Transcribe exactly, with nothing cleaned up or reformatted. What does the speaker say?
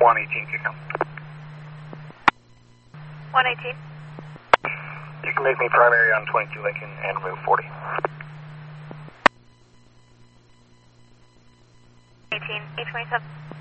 one eighteen can come. one eighteen. You can make me primary on twenty-two Lincoln and move forty. eighteen, eight twenty-seven.